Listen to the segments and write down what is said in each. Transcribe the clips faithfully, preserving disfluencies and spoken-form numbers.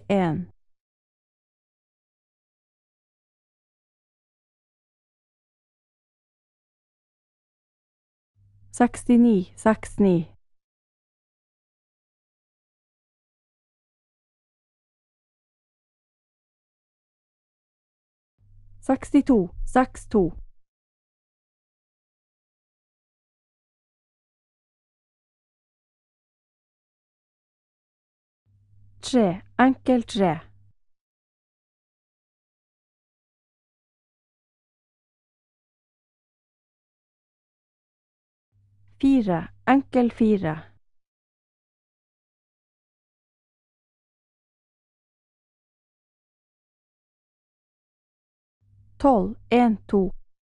en. sekstini, sekstini. sekstito, sekstito. tre, enkel tre. fire, enkel fire. tolv, en, to.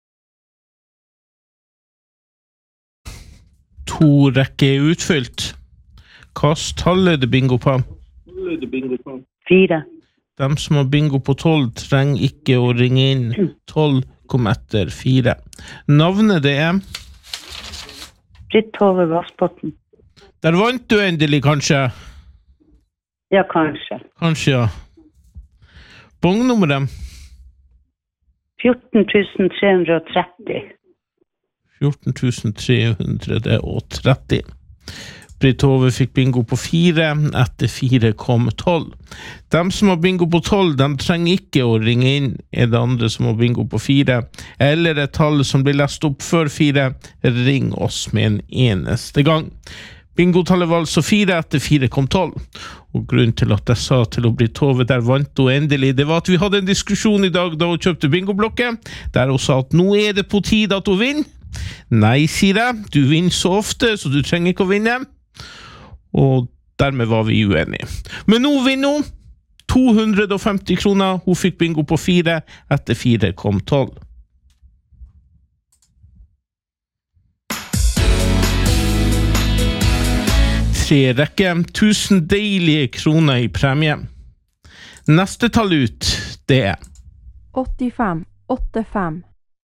To rekke er utfylt. Kast tallet det bingo på. Fire. De som har bingo på tolv trenger ikke å ringe inn. tolv kom etter fire. Navnet det er? Britt Hove Vassbotten. Der vant du endelig, kanskje? Ja, kanskje. Kanskje, ja. Bongnummeret? fjorten tusen tre hundre og tretti. fjorten tusen tre hundre og tretti. Britt Hove fikk bingo på fire, etter fire kom tolv. De som har bingo på tolv, de trenger ikke å ringe inn. Er det andre som har bingo på fire, eller et tall som blir lest opp før fire, ring oss med en eneste gang. Bingotallet var altså fire, etter fire kom tolv. Og grunnen til at jeg sa til å Britt Hove, der vant hun endelig, det var at vi hadde en diskusjon i dag da hun kjøpte bingoblokket, der hun sa at nå er det på tide at hun vinner. Nei, sier jeg, du vinner så ofte, så du trenger ikke å vinne. Og dermed var vi uenige. Men nå vinner hun to hundre og femti kroner. Hun fikk bingo på fire, etter fire kom tolv. Tre rekke, tusen deilige kroner i premie. Neste tall ut, det er åttifem, åttifem.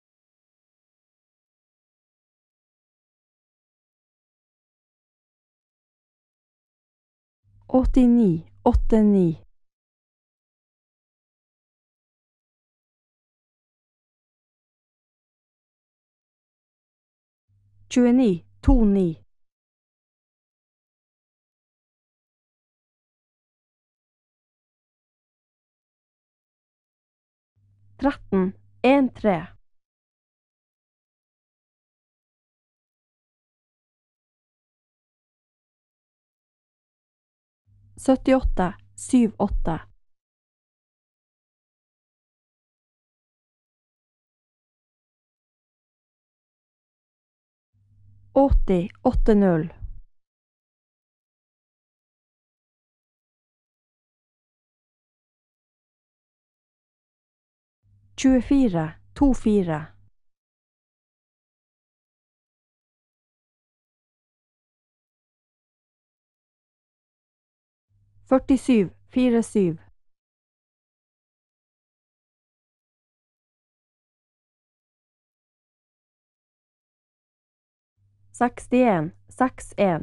åttini, åttini. tjueni, tjueni. tretten, en, tre. syttiåtte, syv, åtte. åtti, åtte, null. tjuefire, to, fire. førtisju, fire, syv. sekstien, seks, en.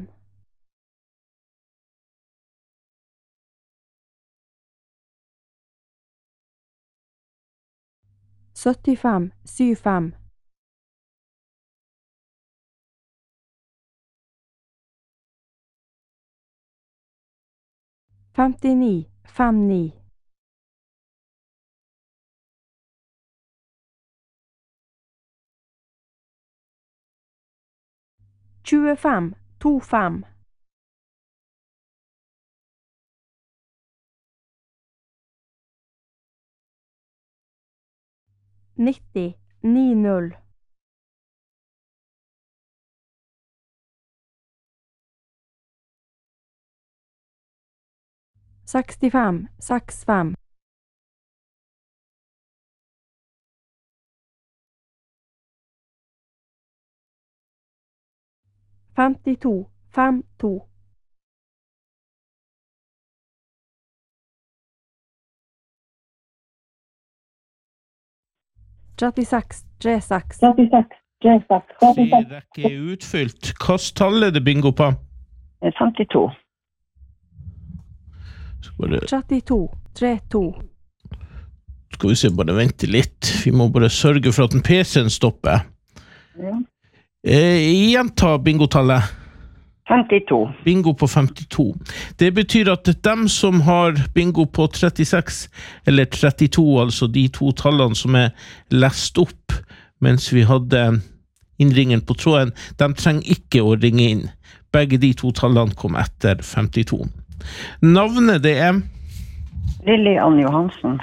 syttifem, syv, fem. femtini, fem, ni. tjuefem, to, fem. nitti, ni, null. sekstifem, seks, fem. femtito, fem, to. trettiseks, tre, seks. trettiseks, tre, seks. Tre rekke er utfylt. Kast tallet det bingo på. femtito. Så bare trettito, tre to. Skal vi se, bare vente litt. Vi må bare sørge for at den P C-en stopper. Ja. Eh, gjenta bingotallet. femtito. Bingo på femtito. Det betyr at dem som har bingo på trettiseks eller trettito, altså de to tallene som er lest opp mens vi hadde innringen på tråden, de trenger ikke å ringe inn. Begge de to tallene kom etter femtito. Navnet det er Lillian Johansen.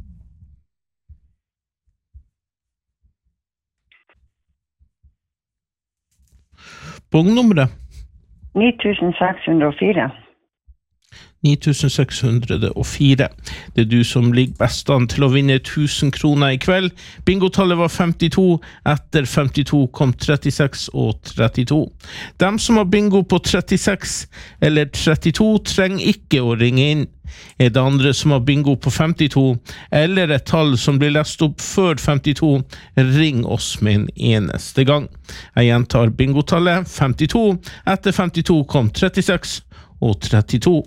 bongnummeret. ni tusen seks hundre og fire. ni tusen seks hundre og fire. Det er du som ligger best an til å vinne tusen kroner i kveld. Bingotallet var femtito, etter femtito kom trettiseks og trettito. Dem som har bingo på trettiseks eller trettito trenger ikke å ringe inn. Er det andre som har bingo på femtito, eller et tall som blir lest opp før femtito, ring oss med en eneste gang. Jeg gjentar bingotallet femtito, etter femtito kom trettiseks og trettito.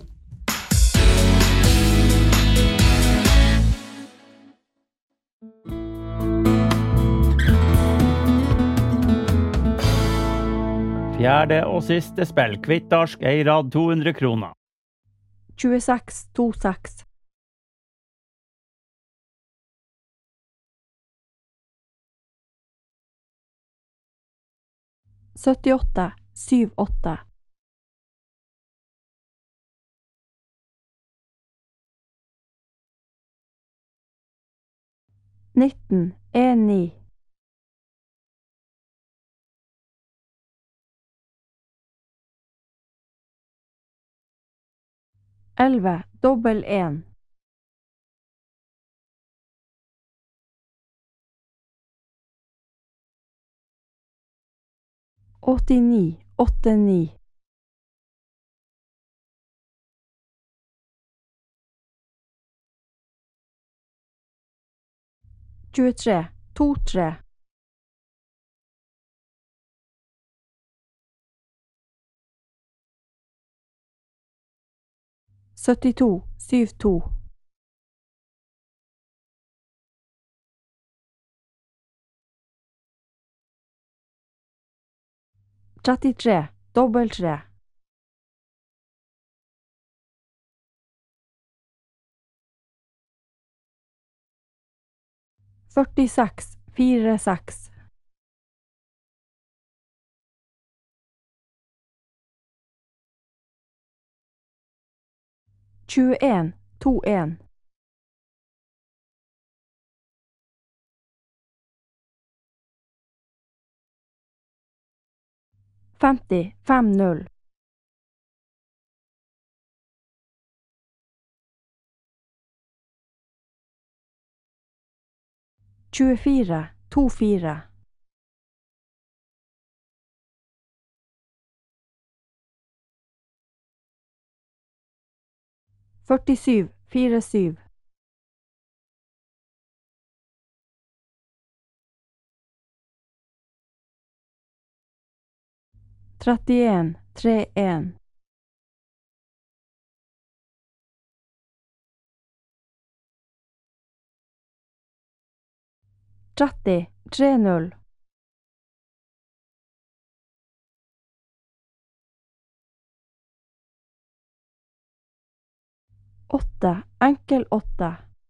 Fjerde og siste spill, kvittarsk, eirad to hundre kroner. tjueseks to seks. syttiåtte syv åtte. nitten en ni. elleve dobbel en. åttini åtte ni. tjuetre to tre. syttito syv to. trettitre dobbel tre. førtiseks fire seks. tjueen to en. femti fem null. tjuefire to fire. førtisju fire syv. trettien tre en. tretti tre null. åtte enkel åtte.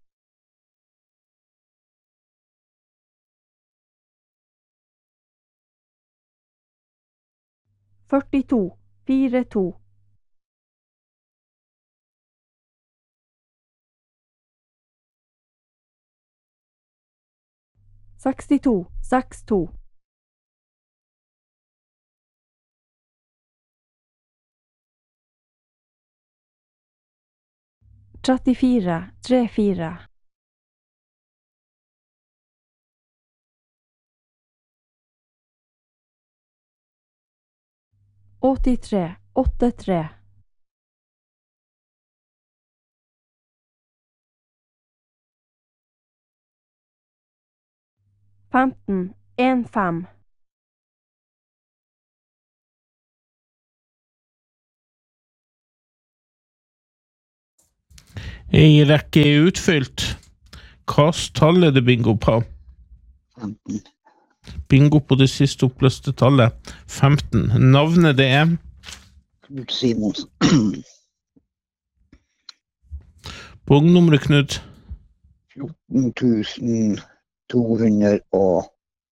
førtito fire to. sekstito seks to. trettifire tre fire. åttitre åtte tre. femten en fem. Ei rekke er utfylt. Hvilket tall er det bingo på? femten. Bingo på det siste oppløste tallet. femten. Navnet det er? Knut Simonsen. Bongnummeret, Knut? fjorten tusen to hundre og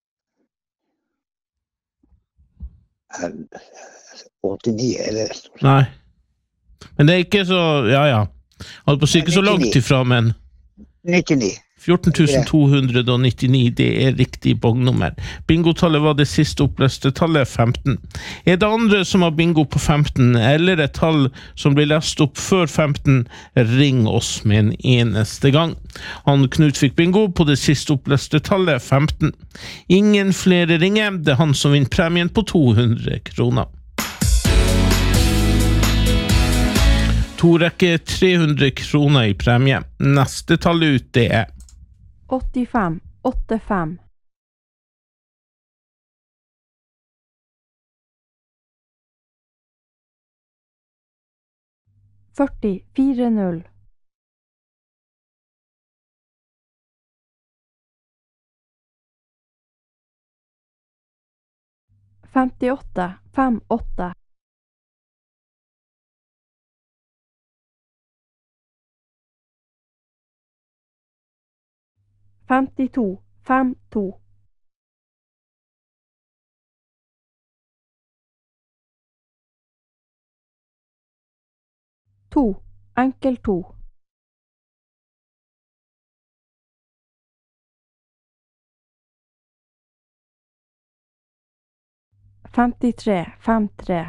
åttini, eller? Nei. Men det er ikke så, ja, ja. Alt på ikke så langt ifra, men nittini. fjorten tusen to hundre nittini, det er riktig bongnummer. Bingotallet var det siste oppløste tallet, femten. Er det andre som har bingo på femten, eller et tall som blir lest opp før femten, ring oss med en eneste gang. Han Knut fikk bingo på det siste oppløste tallet, femten. Ingen flere ringer, det er han som vinner premien på to hundre kroner. To rekke tre hundre kroner i premie. Neste tall ut, det er åttifem, åttifem. førti, fire null. femtiåtte, fem åtte. femtito, fem to. To, enkel to. femtitre, fem tre.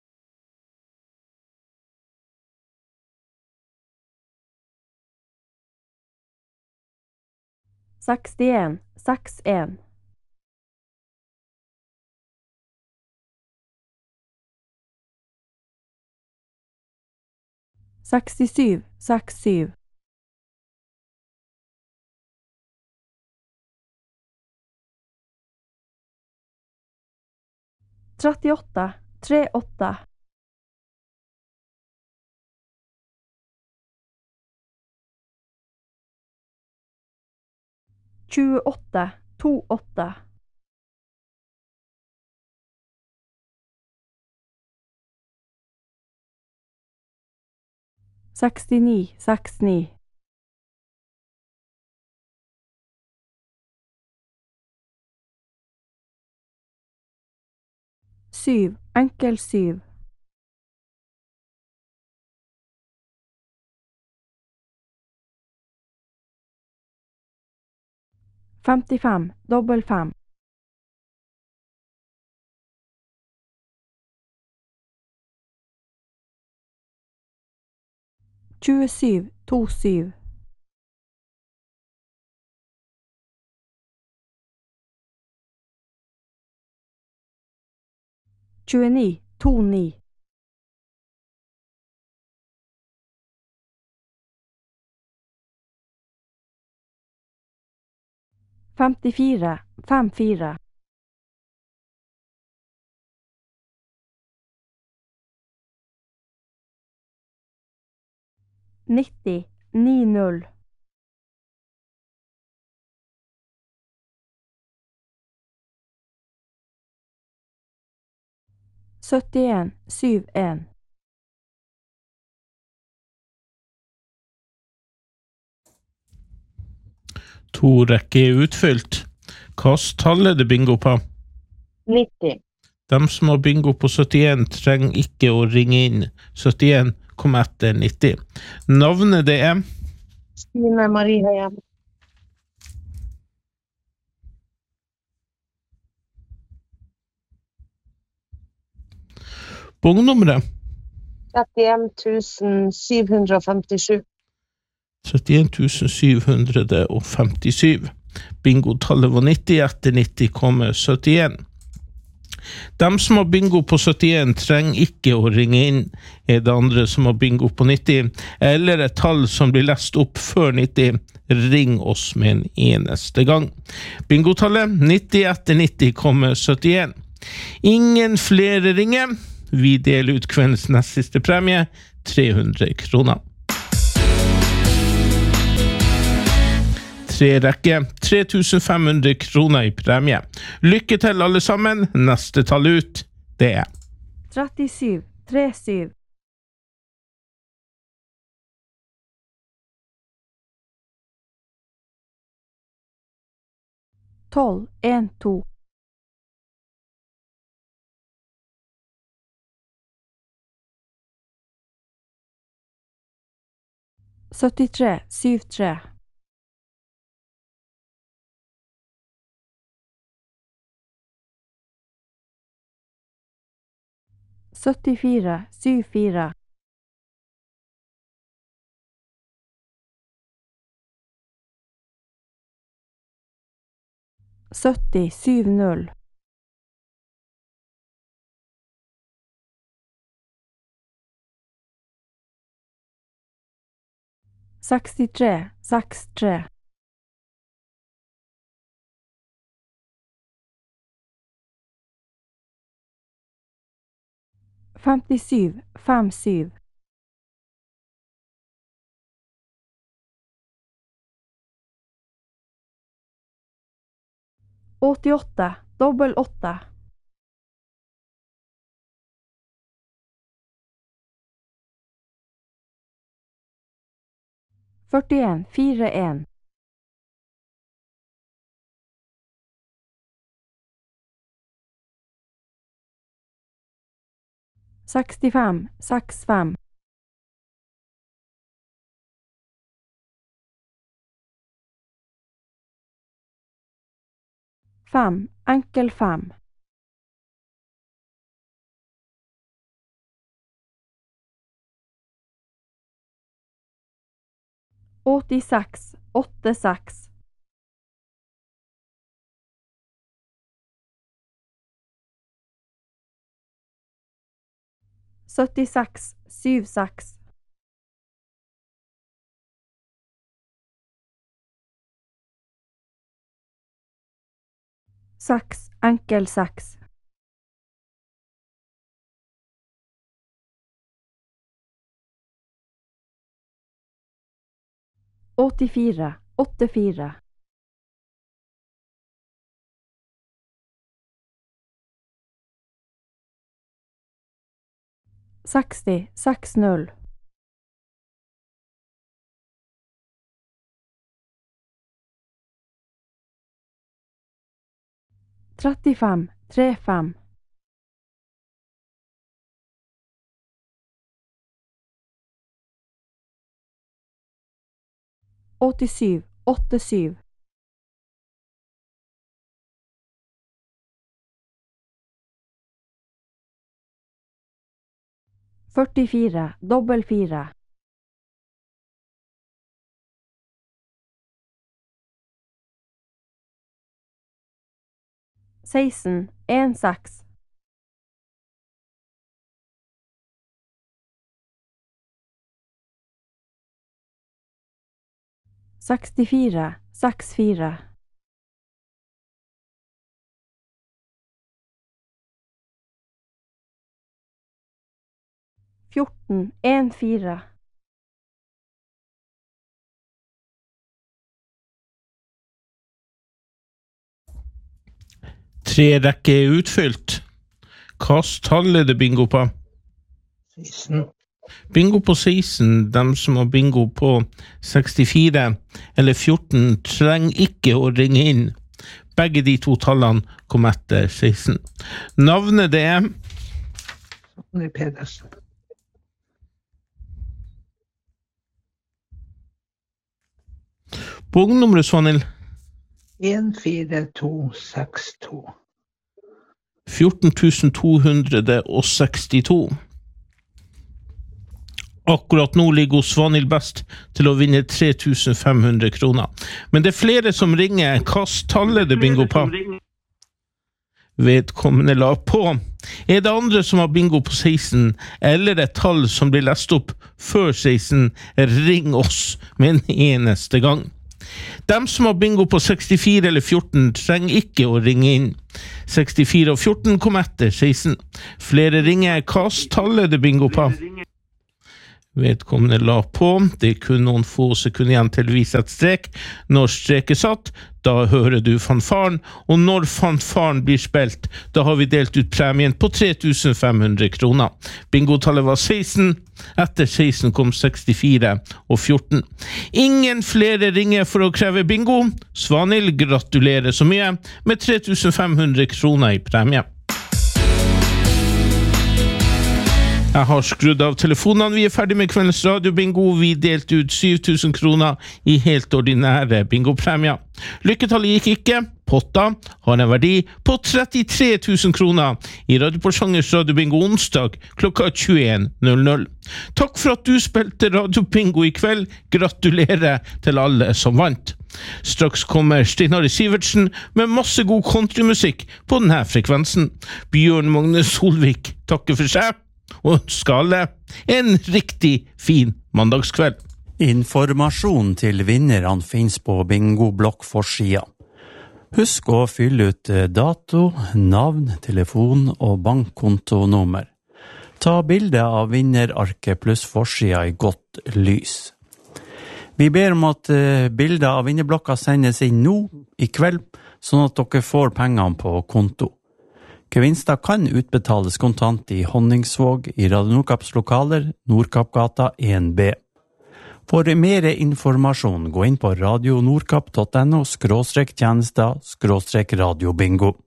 sekstien, seks en. sekstisju, seks syv. trettiåtte, tre åtte. tjueåtte, to åtte. sekstini, seks ni. Syv, enkel syv. femtifem, dobbel fem. tjuesju, to syv. tjueni, to ni. femtifire, fem fire. nitti, ni null. syttien, syv en. To rekke er utfylt. Hvilket tall er det bingo på? nitti. De som har bingo på syttien trenger ikke å ringe inn. syttien kom etter nitti. Navnet det er? Stine Marie Høyem. Bongnummeret? trettien tusen syv hundre femtisju. trettien tusen syv hundre femtisju. Bingotallet var nitti, etter nitti kommer syttien. De som har bingo på syttien trenger ikke å ringe inn. Er det andre som har bingo på nitti, eller et tall som blir lest opp før nitti, ring oss med en eneste gang. Bingotallet nitti, etter nitti kommer syttien. Ingen flere ringer. Vi deler ut kveldens nest siste premie, tre hundre kroner. Tre rekke, tre tusen fem hundre kroner i premie. Lykke til alle sammen. Neste tall ut, det er trettisju, trettisju. tolv, en, to. syttitre, syv, tre. syttifire, syv, fire. sytti, syv, null. sekstitre, seks, tre. femtisju, fem, syv. åttiåtte, dobbel åtte. førtien, fire, en. sekstifem, seks, fem. fem, enkel fem. åttiseks, åtte, seks. syttiseks, syv, seks. seks, enkel seks. åttifire, åtte, fire. seksti, seks, null. trettifem, tre, fem. åttisju, åtte, syv. førtifire, dobbel fire. seksten, en, seks. sekstifire, seks, fire. fjorten, en, fire. Tre rekke er utfylt. Hva tall er det bingo på? seksten. Bingo på seksten, dem som har bingo på sekstifire eller fjorten, trenger ikke å ringe inn. Begge de to tallene kom etter seksten. Navnet det er Sonny Pedersen. Bognummeret, Svanhild? en fire to seks to. fjorten tusen to hundre sekstito. Akkurat nå ligger Svanhild best til å vinne tre tusen fem hundre kroner. Men det er flere som ringer. Hva tallet er det bingo på? Vedkommende la på. Er det andre som har bingo på seksten, eller et tall som blir lest opp før seksten, ring oss med en eneste gang. Dem som har bingo på sekstifire eller fjorten trenger ikke å ringe inn. sekstifire og fjorten kom etter seksten. Flere ringer. Hva tallet er det bingo på? vedkommende la på. Det er kun noen få sekunder igjen til vi setter strek. Når strek er satt, da hører du fanfaren, og når fanfaren blir spilt, da har vi delt ut premien på tre tusen fem hundre kroner. Bingotallet var seksten, etter seksten kom sekstifire og fjorten. Ingen flere ringer for å kreve bingo. Svanhild, gratulerer så mye med tre tusen fem hundre kroner i premie. Jeg har skrudd av telefonene, vi er ferdig med kveldens radiobingo, vi delte ut syv tusen kroner i helt ordinære bingopremier. Lykketallet gikk ikke, potta har en verdi på trettitre tusen kroner i Radioporsangers radiobingo onsdag klokka tjueen null null. Takk for at du spilte radiobingo i kveld, gratulerer til alle som vant. Straks kommer Steinar Sivertsen med masse god countrymusikk på denne frekvensen. Bjørn Magne Solvik takker for seg, og ønsker alle en riktig fin mandagskveld. Informasjon til vinnerne finnes på bingo-blokkforsida. Husk å fylle ut dato, navn, telefon og bankkontonummer. Ta bilde av vinnerarket pluss forsida i godt lys. Vi ber om at bilder av vinnerblokka sendes inn nå i kveld, sånn at dere får pengene på konto. Gevinster kan utbetales kontant i Honningsvåg i Radio Nordkapps lokaler, Nordkappgata en B. For mer informasjon, gå inn på radionordkapp punktum no skråstrek tjenester skråstrek radiobingo.